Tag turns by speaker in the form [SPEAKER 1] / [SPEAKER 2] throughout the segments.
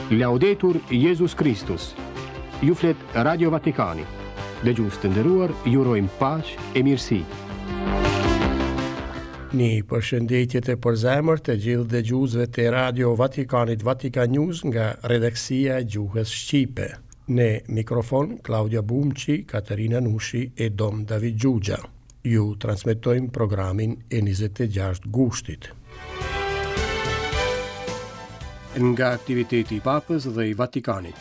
[SPEAKER 1] Laudetur Jesus Christus. Ju flet Radio Vatikani. Dëgjues të nderuar, ju urojmë paqe e mirësi.
[SPEAKER 2] Një përshëndetje të përzemër të gjithë dëgjuesve të Radio Vatikanit Vatikan News nga redaksia e gjuhës shqipe. Në mikrofon Claudia Bumqi, Katerina Nushi e Dom David Gjugja. Ju transmetojmë programin e 26 gushtit. Nga aktiviteti i Papës dhe i Vatikanit.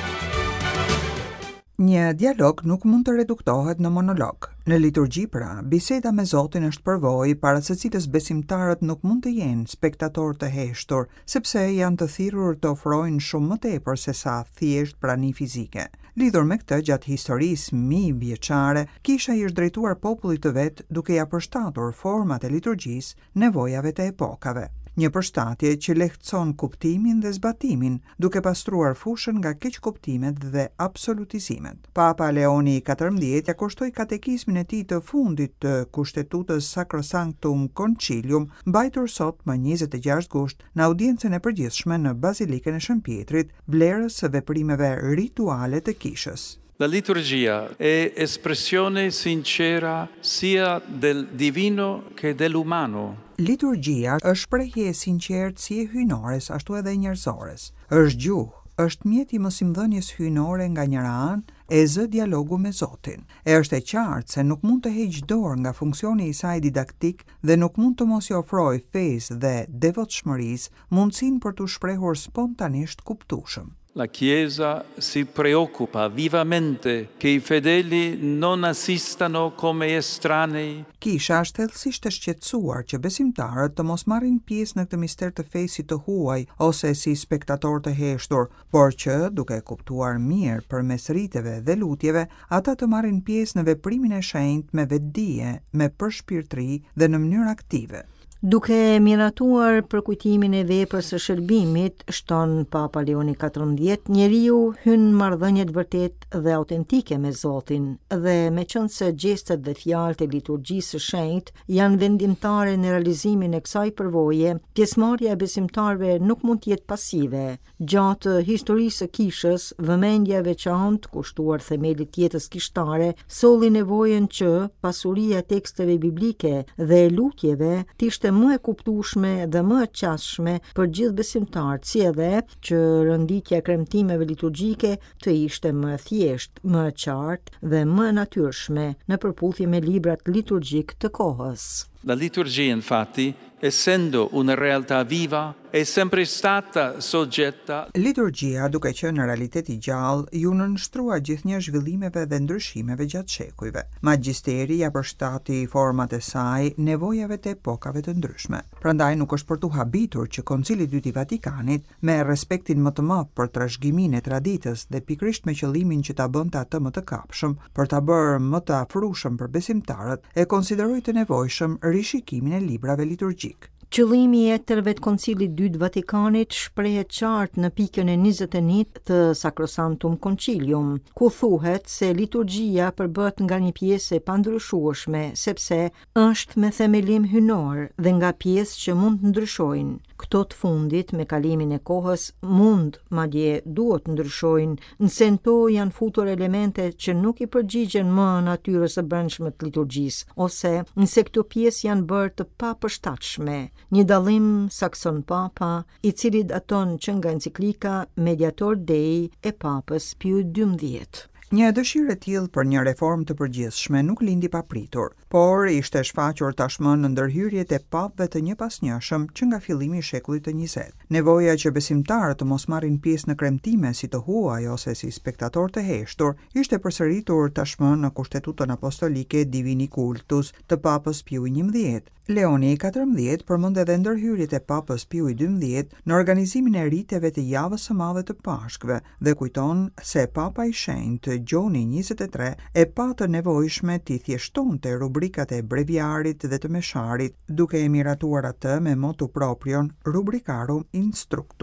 [SPEAKER 3] Një dialog nuk mund të reduktohet në monolog. Në liturgji pra, biseda me Zotin është përvojë para së cilës besimtarët nuk mund të jenë spektator të heshtur, sepse janë të thirrur të ofrojnë shumë më tepër se sa thjesht prani fizike. Lidhur me këtë, gjatë historisë mijëvjeçare, Kisha i është drejtuar popullit të vet duke ia përshtatur format e liturgjisë nevojave të epokave. Një përshtatje që lehtëson kuptimin dhe zbatimin, duke pastruar fushën nga keqkuptimet dhe absolutizimet. Papa Leoni XIV ja kushtoi katekizmin e tij të fundit të Kushtetutës Sacrosanctum Concilium, mbajtur sot më 26 gusht në audiencën e përgjithshme në Bazilikën e Shëmpjetrit, vlerës së veprimeve rituale të Kishës.
[SPEAKER 4] La liturgia è espressione sincera sia del divino che dell'umano.
[SPEAKER 3] Liturgjia është shprehje e sinqertë si e hyjnores ashtu edhe e njerëzores. Është gjuhë, është mjet i mosimdhënies hyjnore nga njëra anë e zë dialogu me Zotin. E është e qartë se nuk mund të heqë dorë nga funksioni i saj didaktik dhe nuk mund të mos i ofrojë fesë dhe devotshmërisë mundësinë për të shprehur spontanisht kuptueshëm.
[SPEAKER 4] La Chiesa si preoccupa vivamente che i fedeli non assistano come estranei.
[SPEAKER 3] Kisha është thellësisht e shqetësuar që besimtarët të mos marrin pjesë në këtë mister të fesë të huaj ose si spektator të heshtur, por që, duke kuptuar mirë përmes riteve dhe lutjeve, ata të marrin pjesë në veprimin e shenjtë me vetdije, me përshpirtëri dhe në mënyrë aktive.
[SPEAKER 5] Duke miratuar për kujtimin e veprës së shërbimit, shton Papa Leoni XIV, njeriu hyn në marrëdhënie të vërtetë dhe autentike me Zotin, dhe meqense gjestet dhe fjalët e liturgjisë së shenjtë janë vendimtare në realizimin e kësaj përvoje, pjesëmarrja e besimtarëve nuk mund të jetë pasive. Gjatë historisë së Kishës, vëmendja e veçantë kushtuar themelit të jetës kishtare solli nevojën që pasuria e teksteve biblike dhe lutjeve të ishte më e kuptueshme dhe më e qasshme për gjithë besimtarët, si edhe që rënditja e kremtimeve liturgjike të ishte më e thjeshtë, më e qartë dhe më e natyrshme në përputhje me librat liturgjik të kohës.
[SPEAKER 4] La liturgia, infatti, essendo una realtà viva, è sempre stata soggetta.
[SPEAKER 3] Liturgjia, duke qenë në realitet i gjallë, ju nënshtrua gjithnjë zhvillimeve dhe ndryshimeve gjatë shekujve. Magjisteri ja përshtati format e saj nevojave të epokave të ndryshme. Prandaj nuk është për tu habitur që Koncili i Dytë i Vatikanit, me respektin më të madh për trashëgiminë e traditës dhe pikërisht me qëllimin që ta bënte atë më të kapshëm, për ta bërë më të afrueshëm për besimtarët, e konsideroi të nevojshëm rishikimin e librave liturgjik.
[SPEAKER 5] Qëllimi i etërve të Koncilit dytë Vatikanit shprehet qartë në pikën e 21 të Sacrosanctum Concilium, ku thuhet se liturgjia përbëhet nga një pjesë e pandryshueshme, sepse është me themelim hyjnor dhe nga pjesë që mund të ndryshojnë. Këto të fundit, me kalimin e kohës, mund, madje duhet ndryshojnë, nëse në to janë futur elemente që nuk i përgjigjen më natyrës së brendshme të liturgjisë, ose nëse këto pjesë janë bërë të papërshtatshme. Një dallim sakson Papa, i cili daton që nga enciklika Mediator Dei e Papës Piu XII.
[SPEAKER 3] Një dëshirë e tillë për një reformë të përgjithshme nuk lindi papritur, por ishte shfaqur tashmë në ndërhyrjet e papëve të njëpasnjëshëm që nga fillimi i shekullit të 20. Nevoja që besimtarët të mos marrin pjesë në kremtime si të huaj ose si spektator të heshtur ishte përsëritur tashmë në Kushtetutën Apostolike Divini Cultus të Papës Piu XI. Leoni XIV përmend edhe ndërhyrjet e Papës Piu XII në organizimin e riteve të javës së madhe të Pashkëve dhe kujton se Papa i Shenjtë Gjoni 23 e pa të nevojshme t'i thjeshtonte rubrikat e breviarit dhe të mesharit, duke e miratuar atë me motu proprion Rubricarum Instructum.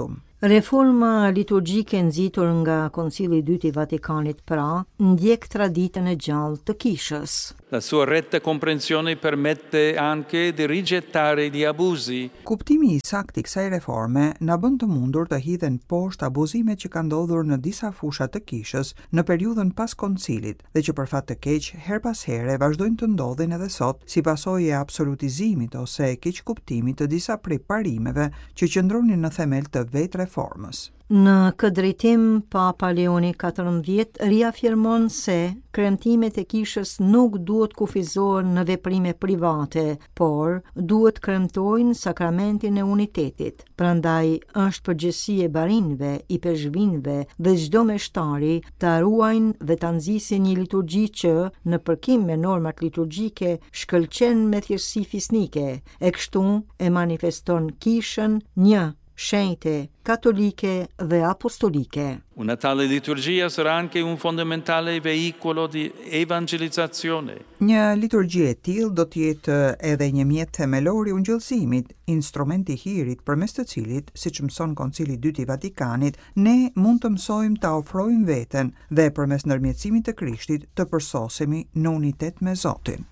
[SPEAKER 5] Reforma liturgjike nxitur nga Koncili i Dytë i Vatikanit pra ndjek traditën e gjallë të Kishës.
[SPEAKER 4] La sua retta comprensione permette anche di rigettare gli abusi.
[SPEAKER 3] Kuptimi I saktë I kësaj reforme na bën të mundur të hidhen poshtë abuzimet që kanë ndodhur në disa fusha të Kishës në periudhën pas koncilit dhe që për fat të keq her pas here vazhdojnë të ndodhin edhe sot si pasojë e absolutizimit ose keqkuptimit të disa prej parimeve që qëndronin në themel të vetë reformës.
[SPEAKER 5] Në këtë drejtim, Papa Leoni XIV riafirmon se kremtimet e Kishës nuk duhet kufizohen në veprime private, por duhet kremtojnë sakramentin e unitetit. Prandaj është përgjegjësi e barinëve, I peshqvinëve dhe çdo meshtari ta ruajnë dhe ta nxisin një liturgji që, në përkim me normat liturgjike, shkëlqen me thjeshtësi fisnike, e kështu e manifeston Kishën një shenjte catoliche dhe apostolike.
[SPEAKER 4] Una tale liturgia sarà anche un fondamentale veicolo di evangelizzazione.
[SPEAKER 3] Një liturgji e tillë do të jetë edhe një mjet themelor I ungjillësimit, instrument I hirit përmes të cilit, siç mëson Koncili I Dytë I Vatikanit, ne mund të mësojmë ta ofrojmë veten dhe përmes ndërmjetësimit të Krishtit të përsosemi në unitet me Zotin.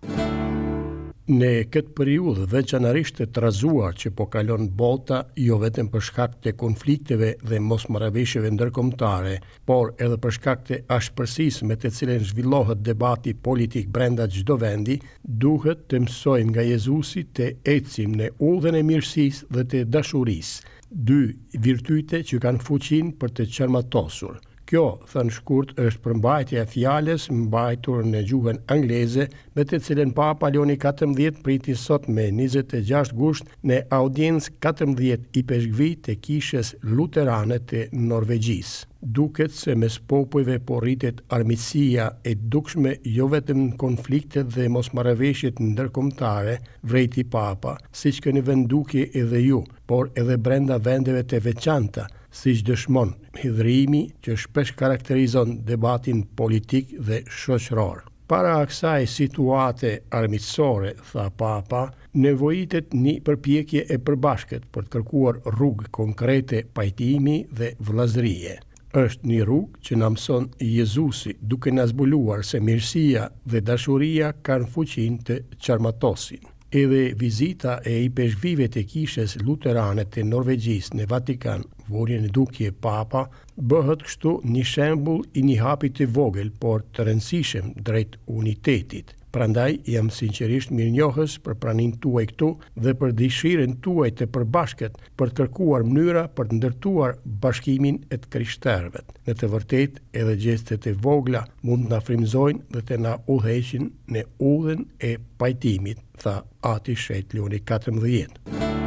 [SPEAKER 2] Në këtë periudhë veçanërisht të trazuar që po kalon bota, jo vetëm për shkak të konflikteve dhe mosmarrëveshjeve ndërkombëtare, por edhe për shkak të ashpërsisë me të cilën zhvillohet debati politik brenda çdo vendi, duhet të mësojmë nga Jezusi të ecim në udhën e mirësisë dhe të dashurisë, dy virtyte që kanë fuqinë për të qarmatosur. Kjo, thënë shkurt, është përmbajtja e fjalës mbajtur në gjuhën angleze, me të cilën Papa Leoni XIV priti sot me 26 gusht në audiencë 14 I peshqvi të Kishës luterane të Norvegjisë. Duket se mes popujve po rritet armiqësia e dukshme jo vetëm në konfliktet dhe mosmarrëveshjet ndërkombëtare, vrejti Papa, siç keni vendukje edhe ju, por edhe brenda vendeve të veçanta, siç dëshmon hidhrimi që shpesh karakterizon debatin politik dhe shoqëror. Para kësaj situate armiqësore, tha Papa, nevojitet një përpjekje e përbashkët për të kërkuar rrugë konkrete pajtimi dhe vëllazërie. Është një rrugë që na mëson Jezusi, duke na zbuluar se mirësia dhe dashuria kanë fuqinë të qarmatosin. Edhe vizita e I peshqvive të Kishës luterane të Norvegjisë në Vatikan, vorjen e dukje Papa, bëhet kështu një shembull I një hapi të vogël, por të rëndësishëm drejt unitetit. Prandaj jam sinqerisht mirënjohës për praninë tuaj këtu dhe për dëshirën tuaj të përbashkët për të kërkuar mënyra për të ndërtuar bashkimin e të krishterëve. Në të vërtetë, edhe gjestet e vogla mund të na frymëzojnë dhe të na udhëheqin në udhën e pajtimit, tha Ati Shenjtë Leoni XIV.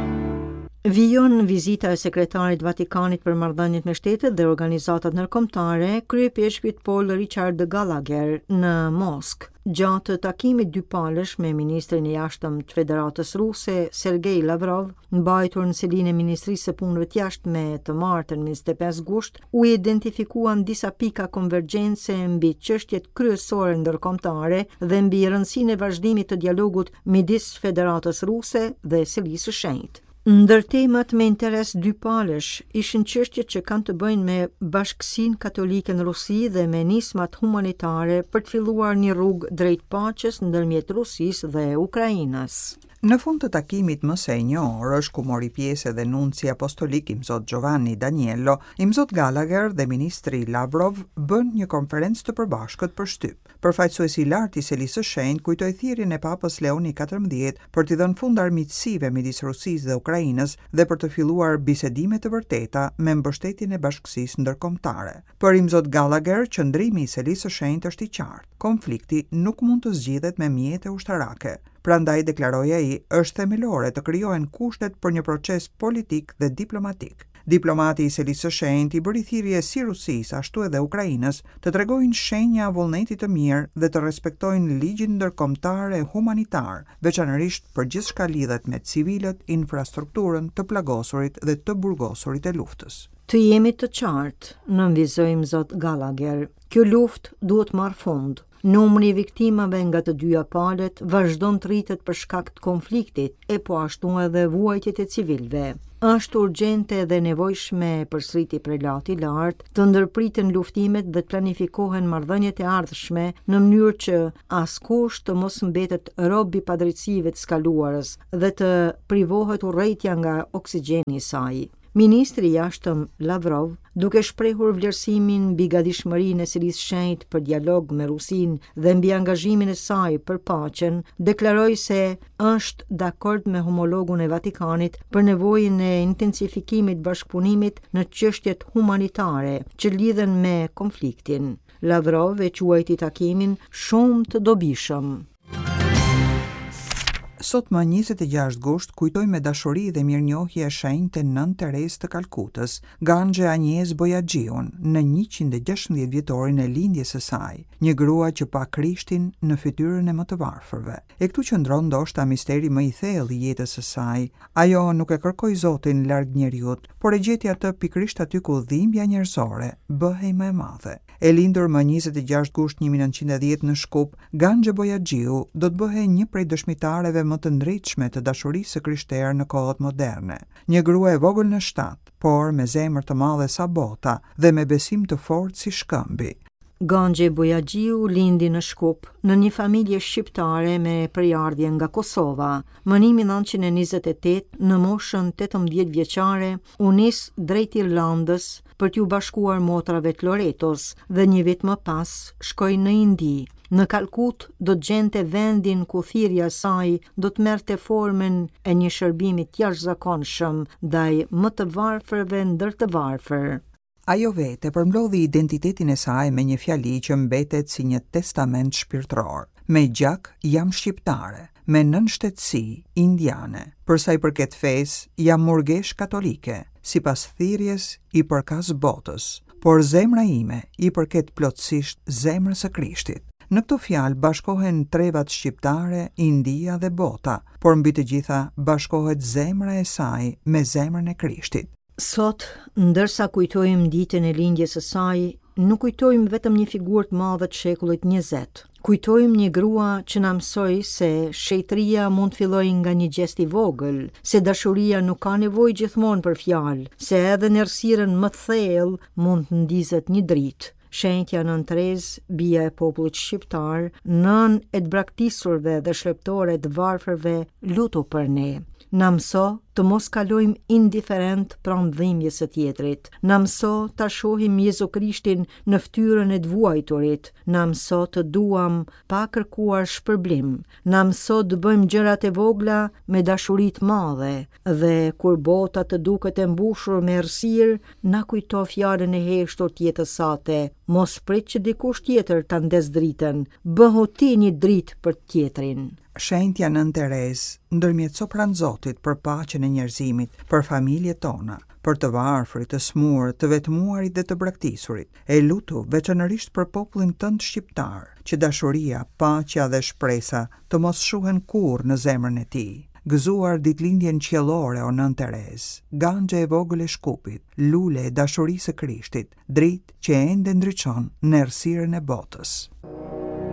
[SPEAKER 5] Vijon vizita e sekretarit Vatikanit për marrëdhëniet me shtetet dhe organizatat ndërkombëtare, kryepeshqvit Paul Richard Gallagher në Moskë. Gjatë takimit dypalësh me ministrin e jashtëm të Federatës Ruse, Sergej Lavrov, mbajtur në selinë e Ministrisë së Punëve të Jashtme të martën 25 gusht, u identifikuan disa pika konvergjencë mbi çështjet kryesore ndërkombëtare dhe mbi rëndësinë e vazhdimit të dialogut midis Federatës Ruse dhe Selisë së Shenjtë. Ndër temat me interes dypalësh ishin çështjet që kanë të bëjnë me bashkësinë katolike në Rusi dhe me nismat humanitare për të filluar një rrugë drejt paqes ndërmjet Rusisë dhe Ukrainës.
[SPEAKER 3] Në fund të takimit më së njohur, ku mori pjesë edhe nunci apostolik Imzot Giovanni Daniello, Imzot Gallagher dhe ministri Lavrov bën një konferencë të përbashkët për shtyp. Përfaqësuesi I lartë I Selisë së Shenjtë kujtoi thirrjen e Papës Leoni XIV për t'i dhënë fund armiqësive midis Rusisë dhe Ukrainës dhe për të filluar bisedime të vërteta me mbështetjen e bashkësisë ndërkombëtare. Për Imzot Gallagher, qëndrimi I Selisë së Shenjtë është I qartë. Konflikti nuk mund të zgjidhet me mjete ushtarake. Prandaj, deklaroi ai, është themelore të krijohen kushtet për një proces politik dhe diplomatik. Diplomati I Selisë së Shenjtë I bëri thirrje si Rusisë ashtu edhe Ukrainës të tregojnë shenja vullneti të mirë dhe të respektojnë ligjin ndërkombëtar e humanitar, veçanërisht për gjithçka lidhet me civilët, infrastrukturën, të plagosurit dhe të burgosurit e luftës.
[SPEAKER 5] Të jemi të qartë, nënvizojmë zot Gallagher, kjo luftë duhet marrë fund. Numri i viktimave nga të dyja palët vazhdon të rritet për shkak të konfliktit e po ashtu edhe vuajtjet e civilëve. Është urgjente dhe nevojshme përsëriti prelati lartë të ndërpriten luftimet dhe të planifikohen marrëdhëniet e ardhshme në mënyrë që askush të mos mbetet rob i padrejtësive të skaluarës dhe të privohet urrejtja nga oksigjeni i saj. Ministri i Jashtëm Lavrov, duke shprehur vlerësimin mbi gatishmërinë e Sirisë së Shenjtë për dialog me Rusinë dhe mbi angazhimin e saj për paqen, deklaroi se është dakord me homologun e Vatikanit për nevojën e intensifikimit të bashkëpunimit në çështjet humanitare që lidhen me konfliktin. Lavrov e quajti takimin shumë të dobishëm.
[SPEAKER 3] Sot më 26 gusht kujtojmë me dashuri dhe mirënjohje e shenjtë Nën Teresë të Kalkutës, Ganxhe Agnes Bojaxhiun, në 116 vjetorin e lindjes së saj, një grua që pa Krishtin në fytyrën e më të varfërve. E këtu qëndron ndoshta misteri më i thellë i jetës së saj. Ajo nuk e kërkoi Zotin larg njeriut, por e gjeti atë pikërisht aty ku dhimbja njerëzore bëhej më e madhe. E lindur më 26 gusht 1910 në Shkup, Ganxhe Bojaxhiu do të bëhej një prej dëshmitareve më të ndritshme të dashurisë së krishterë në kohët moderne. Një grua e vogël në shtat, por me zemër të madhe sa bota dhe me besim të fortë si shkëmbi.
[SPEAKER 5] Ganxhe Bojaxhiu lindi në Shkup, në një familje shqiptare me përjardhje nga Kosova. Më 1928, në moshën 18 vjeçare, u nis drejt Irlandës për t'ju bashkuar motrave të Loretos dhe një vit më pas shkoi në Indi. Në Kalkut do të gjente vendin ku thirrja e saj do të merrte formën e një shërbimi të jashtëzakonshëm ndaj më të varfërve ndër të varfër.
[SPEAKER 3] Ajo vete përmblodhi identitetin e saj me një fjali që mbetet si një testament shpirtëror. Me gjak jam shqiptare, me nënshtetësi indiane. Për sa i përket fesë, jam murgesh katolike, sipas thirrjes i përkas botës, por zemra ime i përket plotësisht zemrës së Krishtit. Në këto fjalë bashkohen trevat shqiptare, India dhe bota, por mbi të gjitha bashkohet zemra e saj me zemrën e Krishtit.
[SPEAKER 5] Sot, ndërsa kujtojmë ditën e lindjes së saj, nuk kujtojmë vetëm një figurë të madhe të shekullit 20. Kujtojmë një grua që na mësoi se shejtëria mund të fillojë nga një gest i vogël, se dashuria nuk ka nevojë gjithmonë për fjalë, se edhe në errësirën më të thellë mund të ndizet një dritë. Shenjtja Nën Terezë, bia e popullit shqiptar, nën e të braktisurve dhe shleptore të varfërve, lutu për ne. Na mëso të mos kalojmë indiferent pranë dhimbjes së tjetrit. Na mëso ta shohim Jezu Krishtin në fytyrën e të vuajturit. Na mëso të duam pa kërkuar shpërblim. Na mëso të bëjmë gjërat e vogla me dashuri të madhe dhe kur bota të duket e mbushur me errësirë, na kujto fjalën e heshtur të jetës sate. Mos prit që dikush tjetër ta ndes dritën, bëhu ti një dritë për tjetrin.
[SPEAKER 3] Shenjtja Nën Terezë ndërmjetëso pranë Zotit për paqen e njerëzimit, për familjet tona, për të varfrit, të smur, të vetmuarit dhe të braktisurit. E lutu veçanërisht për popullin tënd shqiptar, që dashuria, paqja dhe shpresa të mos shuhen kurrë në zemrën e tij. Gëzuar ditëlindjen qiellore o Nën Terezë, Ganxhe e vogël e Shkupit, lule e dashurisë së Krishtit, dritë që ende ndriçon në errësirën e botës.